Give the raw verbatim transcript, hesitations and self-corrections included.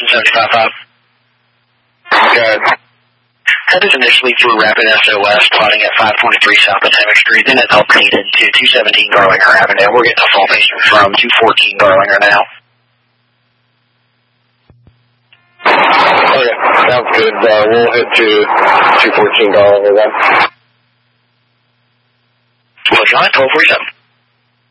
destination seventy-five five. Okay. Headed initially through Rapid S O S, plotting at five twenty-three South Potomac Street, then it updated to two seventeen Garlinger Avenue. We're getting a formation from two fourteen Garlinger now. Okay, sounds good. Uh, we'll head to two fourteen Garlinger then. Push on, twelve forty-seven.